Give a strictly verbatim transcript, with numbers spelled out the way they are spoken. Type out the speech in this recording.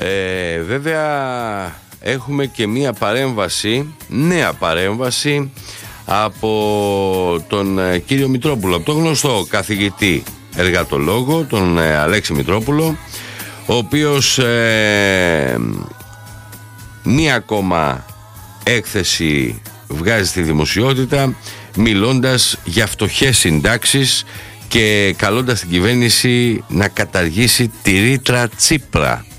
Ε, βέβαια έχουμε και μία παρέμβαση, νέα παρέμβαση από τον ε, κύριο Μητρόπουλο, από τον γνωστό καθηγητή εργατολόγο, τον ε, Αλέξη Μητρόπουλο, ο οποίος ε, μία ακόμα έκθεση βγάζει στη δημοσιότητα μιλώντας για φτωχές συντάξεις και καλώντας την κυβέρνηση να καταργήσει τη ρήτρα Τσίπρα.